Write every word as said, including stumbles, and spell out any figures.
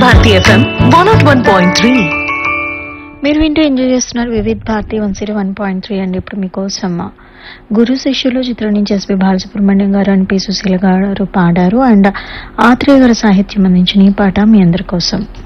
Bharati FM one not one point three. మీరు వింటూ enjoy చేస్తున్నారు Vividh Bharati one zero one point three అండి. ఇప్పుడు మీకోసం గురు శిష్యులు చిత్రం నుంచి ఎస్పి బాలసుబ్రహ్మణ్యం గారు అండ్ పి సుశీల గారు పాడారు. అండ్ ఆత్రేయ గారు సాహిత్యం అందించిన ఈ పాట మీ అందరి కోసం.